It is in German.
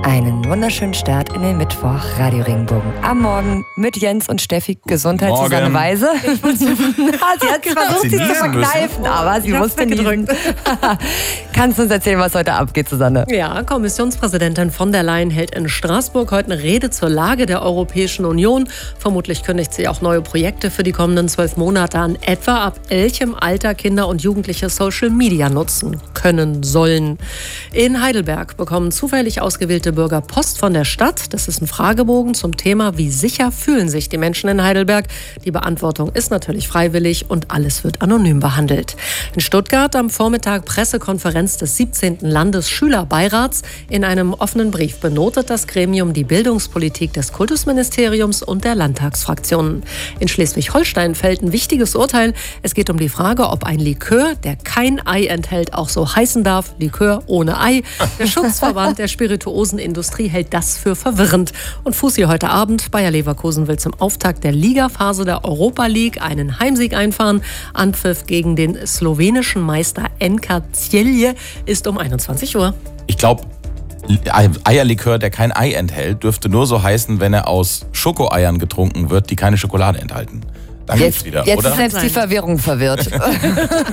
Einen wunderschönen Start in den Mittwoch, Radio Regenbogen. Am Morgen mit Jens und Steffi. Gesundheit, Morgen. Susanne Weise. Sie hat versucht, sich zu verkneifen, aber sie musste niesen. Kannst du uns erzählen, was heute abgeht, Susanne? Ja, Kommissionspräsidentin von der Leyen hält in Straßburg heute eine Rede zur Lage der Europäischen Union. Vermutlich kündigt sie auch neue Projekte für die kommenden 12 Monate an, etwa ab welchem Alter Kinder und Jugendliche Social Media nutzen können sollen. In Heidelberg bekommen zufällig ausgewählte Bürger Post von der Stadt. Das ist ein Fragebogen zum Thema, wie sicher fühlen sich die Menschen in Heidelberg. Die Beantwortung ist natürlich freiwillig und alles wird anonym behandelt. In Stuttgart am Vormittag Pressekonferenz des 17. Landesschülerbeirats. In einem offenen Brief benotet das Gremium die Bildungspolitik des Kultusministeriums und der Landtagsfraktionen. In Schleswig-Holstein fällt ein wichtiges Urteil. Es geht um die Frage, ob ein Likör, der kein Ei enthält, auch so heißen darf. Likör ohne Ei. Der Schutzverband der Spirituosenindustrie hält das für verwirrend. Und Fussi heute Abend. Bayer Leverkusen will zum Auftakt der Ligaphase der Europa League einen Heimsieg einfahren. Anpfiff gegen den slowenischen Meister NK Celje ist um 21 Uhr. Ich glaube, Eierlikör, der kein Ei enthält, dürfte nur so heißen, wenn er aus Schokoeiern getrunken wird, die keine Schokolade enthalten. Dann geht's wieder, jetzt oder? ist selbst die Verwirrung verwirrt.